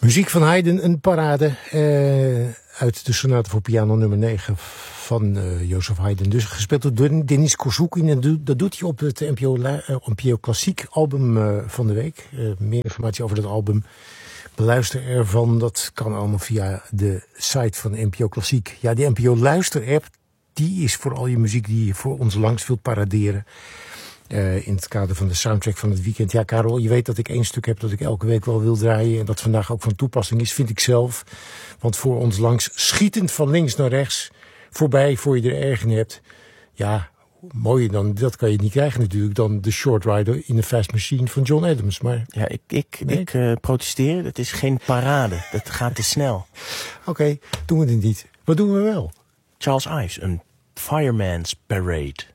Muziek van Haydn, een parade uit de sonate voor piano nummer 9 van Joseph Haydn. Dus gespeeld door Denis Koussoukine. En dat doet hij op het NPO Klassiek album van de week. Meer informatie over dat album, beluister ervan. Dat kan allemaal via de site van NPO Klassiek. Ja, die NPO Luister-app, die is voor al je muziek die je voor ons langs wilt paraderen. In het kader van de soundtrack van het weekend. Ja, Karel, je weet dat ik 1 stuk heb dat ik elke week wel wil draaien. En dat vandaag ook van toepassing is, vind ik zelf. Want voor ons langs, schietend van links naar rechts, voorbij, voor je er erg in hebt. Ja, mooier dan, dat kan je niet krijgen natuurlijk, dan de Short Rider in the Fast Machine van John Adams. Maar ja, ik protesteer. Het is geen parade. Dat gaat te snel. Oké, doen we het niet. Wat doen we wel? Charles Ives, een Fireman's Parade.